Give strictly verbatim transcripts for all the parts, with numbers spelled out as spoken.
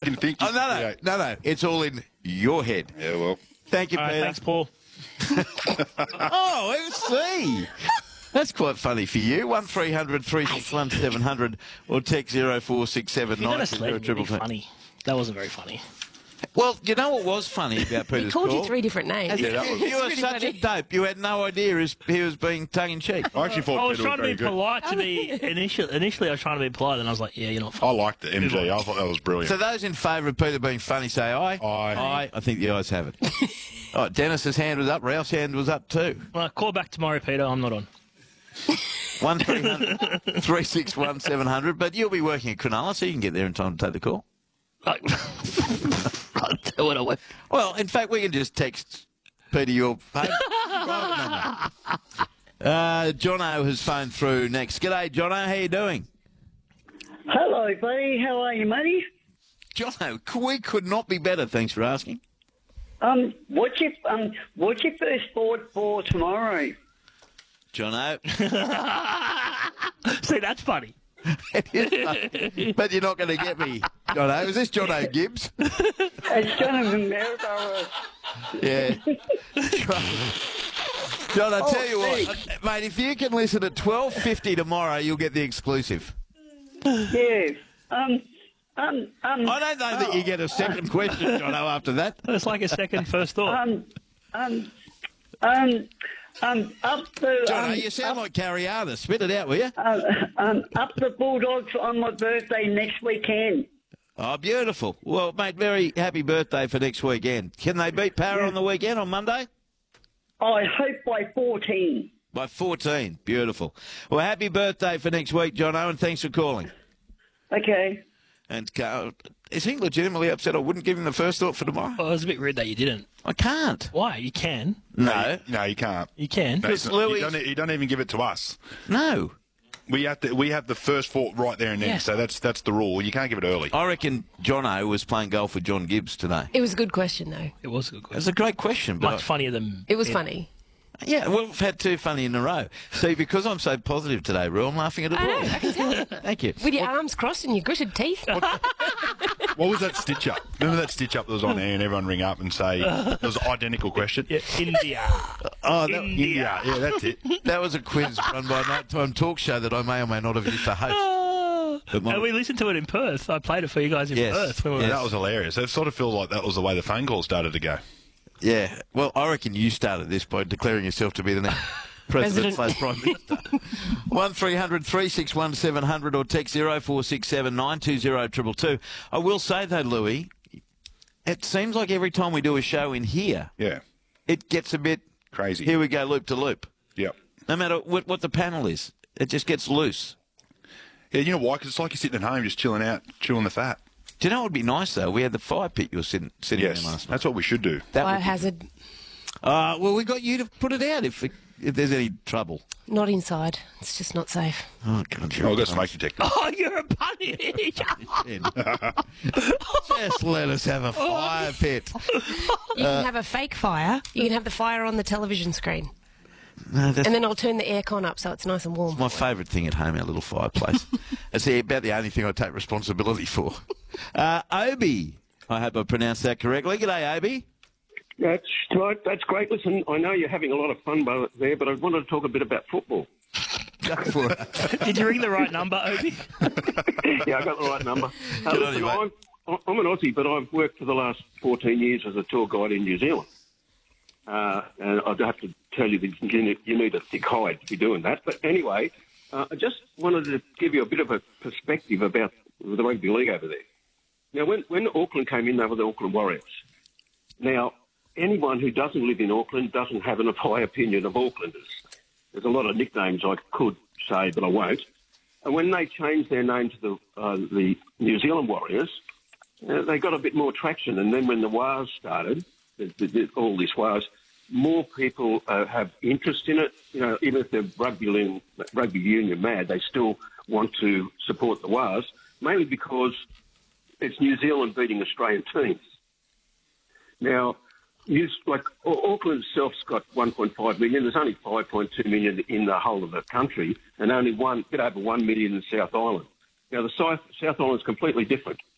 can think. Oh, no, no, no, no. It's all in your head. Yeah, well. Thank you, All right, Peter. thanks, Paul. Oh, F C. That's quite funny for you. One three hundred three six one seven hundred or text zero four six seven If you're nine going two to zero sleep, triple it'll be two. funny. That wasn't very funny. Well, you know what was funny about Peter's He called call? you three different names. Yeah, that was- you were It's such really a dope. You had no idea he was, he was being tongue-in-cheek. I actually thought I was Peter trying to very be good. polite to be initially. Initially, I was trying to be polite, and I was like, "Yeah, you're not." I Funny. liked the M G. I thought that was brilliant. So those in favour of Peter being funny say aye. Aye. Aye. I think the ayes have it. All right, Dennis's hand was up. Ralph's hand was up too. Well, call back tomorrow, Peter. I'm not on. One three hundred three six one seven hundred. But you'll be working at Cronulla, so you can get there in time to take the call. Like, I'll do what I want. Well, in fact, we can just text Peter your phone. private number. Uh, Jono has phoned through next. G'day, Jono. How you doing? Hello, buddy. How are you, matey? Jono, we could not be better. Thanks for asking. Um, what's your um, what's your first sport for tomorrow? Jono. See, that's funny. It is funny, but you're not going to get me, Jono. Is this Jono Gibbs? It's Jonathan Maryborough. Yeah. John, I Oh, tell you what, thanks. uh, mate, if you can listen at twelve fifty tomorrow, you'll get the exclusive. Yeah. Um. Um. Um. I don't know that you get a second question, Jono, after that. It's like a second first thought. Um. Um. Um. Um. Up the. Jono, um, you sound up, like Carriana. Spit it out, will you? um, um. Up the Bulldogs on my birthday next weekend. Oh, beautiful. Well, mate, very happy birthday for next weekend. Can they beat Para Yeah. on the weekend, on Monday? I hope by fourteen. By fourteen. Beautiful. Well, happy birthday for next week, Jono, and thanks for calling. Okay. And uh, is he legitimately upset I wouldn't give him the first thought for tomorrow? Well, it was a bit rude that you didn't. I can't. Why? You can. No. No, you can't. You can. No, it's not- Louis- you, don't, you don't even give it to us. No. We have to. We have the first thought right there and then. Yes. So that's that's the rule. You can't give it early. I reckon Jono was playing golf with John Gibbs today. It was a good question, though. It was a good It's question. a great question, but Much funnier than. It was funny. yeah, well, we've had two funny in a row. See, because I'm so positive today, Rue, I'm laughing at it I know, all. I can tell. Thank you. With your arms crossed and your gritted teeth. What was that stitch up? Remember that stitch up that was on there, and everyone ring up and say it was an identical question. Yeah, India. Oh, that, India. Yeah, yeah, that's it. that was a quiz run by a nighttime talk show that I may or may not have used to host. But my- And we listened to it in Perth. I played it for you guys in Yes. Perth. When we were Yes. That was hilarious. It sort of feels like that was the way the phone call started to go. Yeah, well, I reckon you started this by declaring yourself to be the next president slash prime minister. One three hundred three six one seven hundred or text zero four six seven nine two zero triple two. I will say though, Louis, it seems like every time we do a show in here, Yeah, it gets a bit crazy. here we go loop to loop. Yep. No matter what, what the panel is, it just gets loose. Yeah, you know why? Because it's like you're sitting at home just chilling out, chewing the fat. Do you know what would be nice though? We had the fire pit you were sitting sitting Yes, in last night. that's what we should do. That would Fire be- hazard. Uh, well, we got you to put it out if if there's any trouble. Not inside. It's just not safe. Oh God, Oh, I've got a smoke detector. Oh, you're a bunny. Just let us have a fire pit. You can have a fake fire. You can have the fire on the television screen. No, that's And then I'll turn the aircon up so it's nice and warm. my favourite thing at home, our little fireplace. It's the- about the only thing I take responsibility for. Uh, Obi, I hope I pronounced that correctly. G'day, Obi. That's right. That's great. Listen, I know you're having a lot of fun by- there, but I wanted to talk a bit about football. Go for it. Did you ring the right number, Obi? Yeah, I got the right number. Uh, Good on listen, you, mate. I'm, I'm an Aussie, but I've worked for the last fourteen years as a tour guide in New Zealand. Uh, and I'd have to tell you that you need, you need a thick hide to be doing that. But anyway, uh, I just wanted to give you a bit of a perspective about the rugby league over there. Now, when, when Auckland came in, they were the Auckland Warriors. Now, anyone who doesn't live in Auckland doesn't have a high opinion of Aucklanders. There's a lot of nicknames I could say, but I won't. And when they changed their name to the uh, the New Zealand Warriors, uh, they got a bit more traction. And then when the Wars started, the, the, the, all this Wars, more people uh, have interest in it. You know, even if they're rugby union, rugby union mad, they still want to support the Wars, mainly because it's New Zealand beating Australian teams. Now, New, like Auckland itself's got one point five million. There's only five point two million in the whole of the country, and only one bit over one million in South Island. Now, the South, South Island is completely different.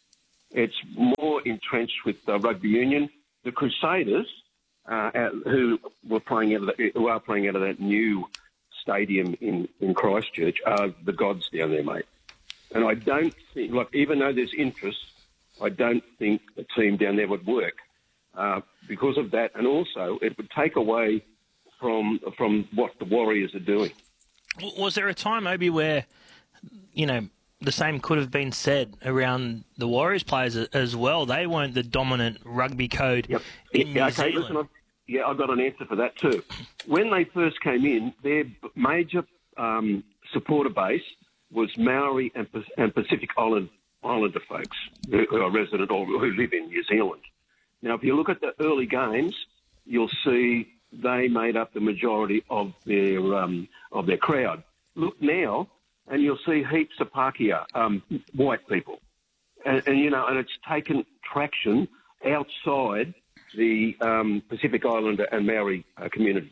It's more entrenched with uh, rugby union. The Crusaders, uh, who were playing out of the, who are playing out of that new stadium in, in Christchurch, are the gods down there, mate. And I don't think, like, even though there's interest, I don't think a team down there would work uh, because of that. And also, it would take away from from what the Warriors are doing. Was there a time maybe where, you know, the same could have been said around the Warriors players as well? They weren't the dominant rugby code yep. in yeah, New okay, Zealand. Listen, I've, yeah, I've got an answer for that too. When they first came in, their major um, supporter base was Maori and, and Pacific Island Islander folks who are resident or who live in New Zealand. Now, if you look at the early games, you'll see they made up the majority of their um, of their crowd. Look now, and you'll see heaps of Pākehā, um, white people, and, and you know, and it's taken traction outside the um, Pacific Islander and Maori uh, communities.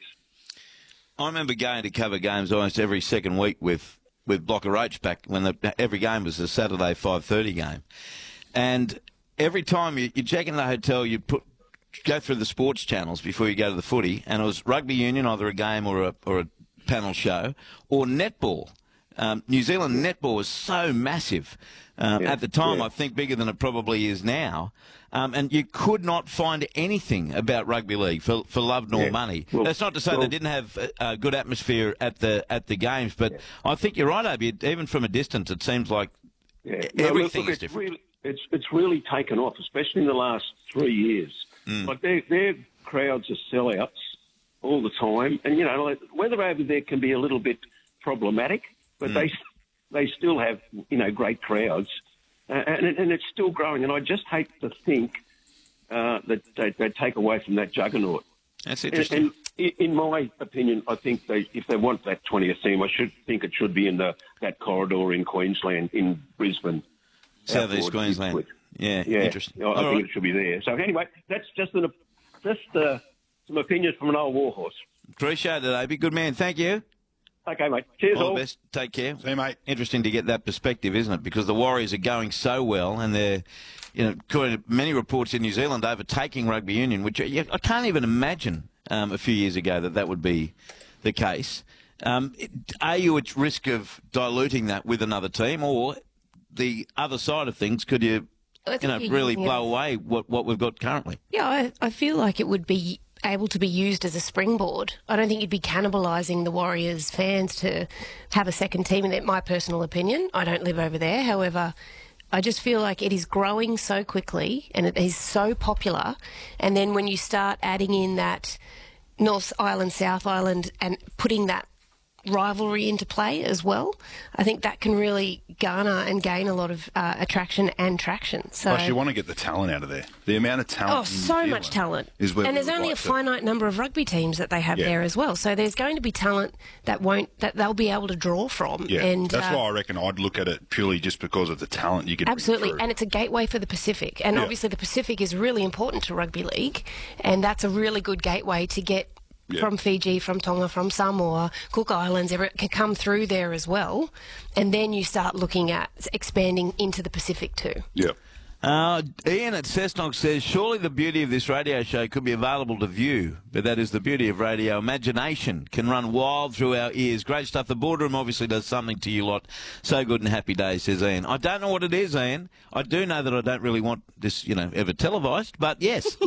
I remember going to cover games almost every second week with, with Blocker Roach back when the, every game was a Saturday five thirty game. And every time you, you check in the hotel, you put go through the sports channels before you go to the footy, and it was rugby union, either a game or a, or a panel show, or netball. Um, New Zealand netball was so massive um, yeah, at the time, yeah. I think bigger than it probably is now. Um, and you could not find anything about rugby league for, for love nor yeah. money. Well, That's not to say well, they didn't have a, a good atmosphere at the at the games, but yeah. I think you're right, Obi. Even from a distance, it seems like yeah. everything no, look, is look, it's different. Really, it's it's really taken off, especially in the last three years. Mm. Like their their crowds are sellouts all the time, and you know, like, weather over there can be a little bit problematic, but mm. they they still have you know great crowds, uh, and and it's still growing. And I just hate to think uh, that they, they take away from that juggernaut. That's interesting. And, and in my opinion, I think they if they want that twentieth team, I should think it should be in the that corridor in Queensland, in Brisbane, Southeast Queensland. Yeah, yeah, interesting. I, I All think right. it should be there. So anyway, that's just an, just uh, some opinions from an old warhorse. Appreciate it, Obi. Good man. Thank you. Okay, mate. Cheers, All all. the best. Take care. See you, mate. Interesting to get that perspective, isn't it? Because the Warriors are going so well, and they're, you know, according to many reports in New Zealand, overtaking rugby union, which I can't even imagine um, a few years ago that that would be the case. Um, are you at risk of diluting that with another team, or the other side of things? Could you, you know, really blow away what, what we've got currently? Yeah, I, I feel like it would be able to be used as a springboard. I don't think you'd be cannibalising the Warriors fans to have a second team, in my personal opinion. I don't live over there. However, I just feel like it is growing so quickly and it is so popular. And then when you start adding in that North Island, South Island, and putting that rivalry into play as well, I think that can really garner and gain a lot of uh, attraction and traction. So, Plus, you want to get the talent out of there. The amount of talent. oh, in so New much Zealand talent. Is where and we there's would only like a to- finite number of rugby teams that they have Yeah. there as well. So there's going to be talent that won't that they'll be able to draw from. Yeah, and that's uh, why I reckon I'd look at it purely just because of the talent you could bring Absolutely, through. and it's a gateway for the Pacific. And Yeah. obviously the Pacific is really important to rugby league, and that's a really good gateway to get Yeah. from Fiji, from Tonga, from Samoa, Cook Islands, every, can come through there as well. And then you start looking at expanding into the Pacific too. Yeah. Uh, Ian at Cessnock says, surely the beauty of this radio show could be available to view, but that is the beauty of radio. Imagination can run wild through our ears. Great stuff. The boardroom obviously does something to you lot. So good and happy days, says Ian. I don't know what it is, Ian. I do know that I don't really want this, you know, ever televised, but yes,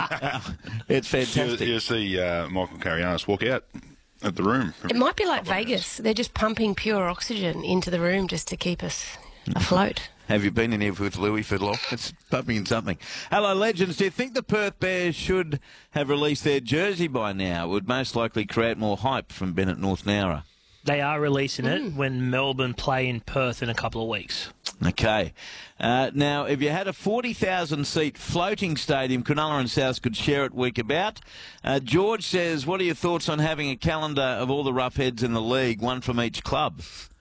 it's You, fantastic. you see uh, Michael Carrianos walk out at the room. It might be like Vegas. They're just pumping pure oxygen into the room just to keep us afloat. Have you been in here with Louis Fiddler? It's pumping in something. Hello, legends. Do you think the Perth Bears should have released their jersey by now? It would most likely create more hype from Bennett North Nowra. They are releasing it when Melbourne play in Perth in a couple of weeks. Okay. Uh, now, if you had a forty thousand seat floating stadium, Cronulla and South could share it week about. Uh, George says, what are your thoughts on having a calendar of all the roughheads in the league, one from each club?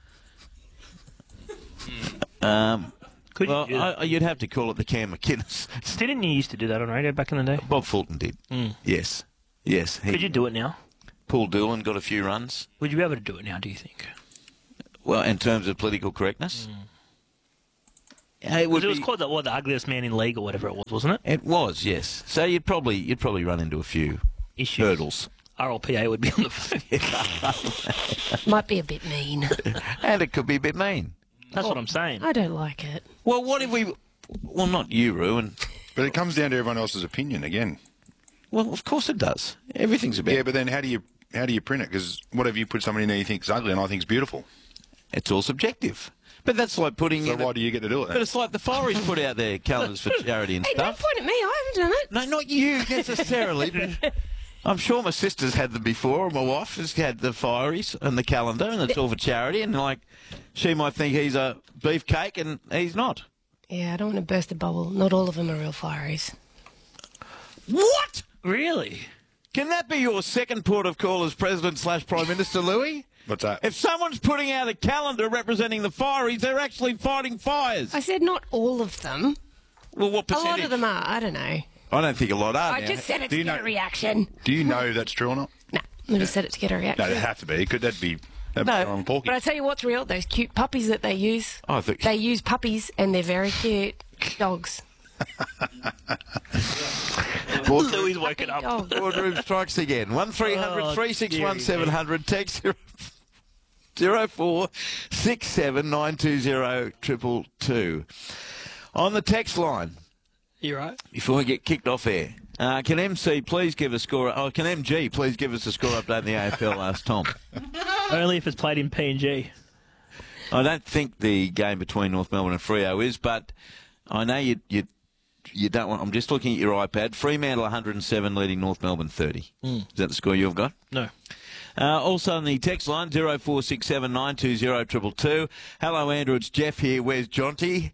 Um, Could well, you do that? I, you'd have to call it the Cam McInnes. Didn't you used to do that on radio back in the day? Bob Fulton did. Mm. Yes. Yes. He, Could you do it now? Paul Doolan got a few runs. Would you be able to do it now, do you think? Well, in terms of political correctness? It, would It was be, called the, what, the ugliest man in league or whatever it was, wasn't it? it was, yes. So you'd probably you'd probably run into a few Issues. hurdles. R L P A would be on the phone. Might be a bit mean. And it could be a bit mean. That's what I'm saying. I don't like it. Well, what if we... Well, not you, Roo, and... But it comes down to everyone else's opinion again. Well, of course it does. Everything's a bit... Yeah, but then how do you how do you print it? Because what if you put somebody in there you think's ugly and I think's beautiful? It's all subjective. But that's like putting So in... why a- do you get to do it then? But it's like the Fireys put out their calendars for charity and Hey, don't stuff. point at me. I haven't done it. No, not you necessarily. But I'm sure my sister's had them before, or my wife has had the Fireys and the calendar, and it's all for charity. And like, she might think he's a beefcake, and he's not. Yeah, I don't want to burst the bubble. Not all of them are real fireys. What? Really? Can that be your second port of call as President slash Prime Minister, Louis? What's that? If someone's putting out a calendar representing the Fireys, they're actually fighting fires. I said not all of them. Well, what A percentage? lot of them are. I don't know. I don't think a lot are I now. just said it Do to you get know- a reaction. Do you know that's true or not? No, I just said it to get a No, reaction. they have to be. Could that be that'd No, be wrong porky? But I tell you what's real, those cute puppies that they use. Oh, I think- They use puppies and they're very cute dogs. Louis woken up. Dog. Boardroom strikes again. One three hundred three six one seven hundred. Text zero zero four six seven nine two zero triple two. On the text line, You right? before we get kicked off air, uh, can M C please give a score? Oh, can M G please give us a score update in the A F L? Asked Tom. Only if it's played in P N G. I don't think the game between North Melbourne and Freo is, but I know you you you don't want. I'm just looking at your iPad. Fremantle one hundred seven leading North Melbourne thirty. Is that the score you've got? No. Uh, also on the text line, zero four six seven nine two zero triple two. Hello, Andrew. It's Jeff here. Where's Jonty?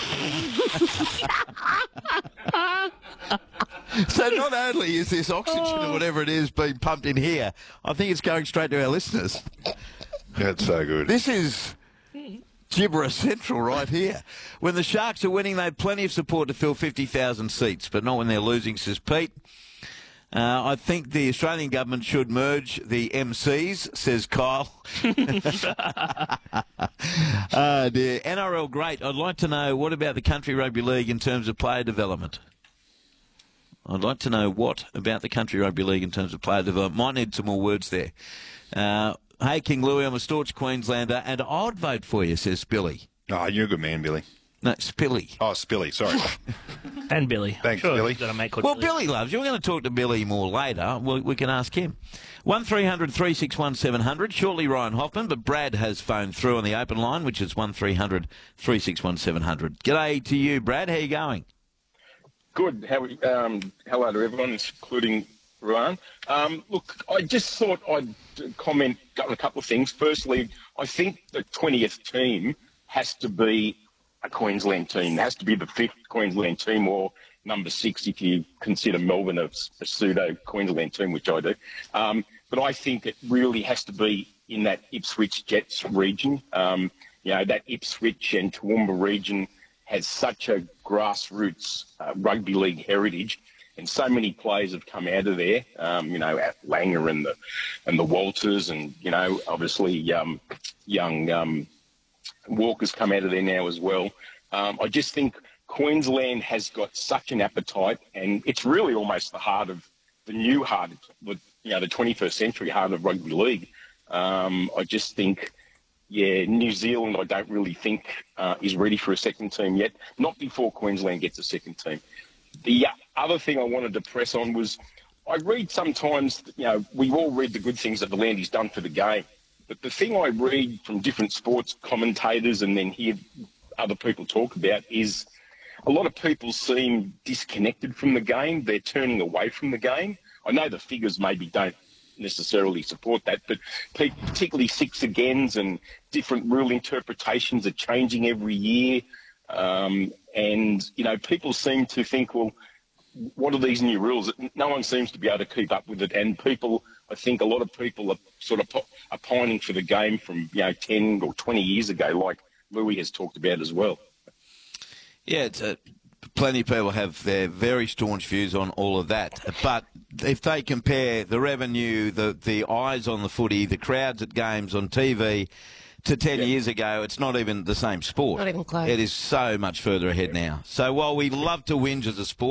So not only is this oxygen or whatever it is being pumped in here, I think it's going straight to our listeners. That's so good. This is Gibbera Central right here. When the Sharks are winning, they have plenty of support to fill fifty thousand seats, but not when they're losing, says Pete. Uh, I think the Australian government should merge the M Cs, says Kyle. uh, the N R L, great. I'd like to know, what about the Country Rugby League in terms of player development? I'd like to know what about the Country Rugby League in terms of player development. Might need some more words there. Uh, hey, King Louis, I'm a staunch Queenslander, and I'd vote for you, says Billy. Oh, you're a good man, Billy. No, Spilly. Oh, Spilly, sorry. And Billy. Thanks, sure, Billy. you've got a mate called Well, Billy. Billy loves you. We're going to talk to Billy more later. We, we can ask him. one three hundred three six one seven hundred. Shortly Ryan Hoffman, but Brad has phoned through on the open line, which is one three hundred three six one seven hundred. G'day to you, Brad. How you going? Good. How, um, hello to everyone, including Ryan. Um, look, I just thought I'd comment on a couple of things. Firstly, I think the twentieth team has to be a Queensland team. It has to be the fifth Queensland team, or number six if you consider Melbourne a, a pseudo-Queensland team, which I do. Um, but I think it really has to be in that Ipswich Jets region. Um, you know, that Ipswich and Toowoomba region has such a grassroots uh, rugby league heritage, and so many players have come out of there. Um, you know, Langer and the and the Walters, and you know, obviously um, young um, Walker's come out of there now as well. Um, I just think Queensland has got such an appetite, and it's really almost the heart of the new heart, you know, the twenty-first century heart of rugby league. Um, I just think. Yeah, New Zealand, I don't really think uh, is ready for a second team yet. Not before Queensland gets a second team. The other thing I wanted to press on was I read sometimes, you know, we all read the good things that the Landy's done for the game. But the thing I read from different sports commentators and then hear other people talk about is a lot of people seem disconnected from the game. They're turning away from the game. I know the figures maybe don't necessarily support that, but particularly six agains and different rule interpretations are changing every year. Um, and, you know, people seem to think, well, what are these new rules? No one seems to be able to keep up with it. And people, I think a lot of people are sort of are pining for the game from, you know, ten or twenty years ago, like Louis has talked about as well. Yeah, it's a, plenty of people have their very staunch views on all of that. But if they compare the revenue, the the eyes on the footy, the crowds at games on T V, to ten years ago, it's not even the same sport. Not even close. It is so much further ahead now. So while we love to whinge as a sport,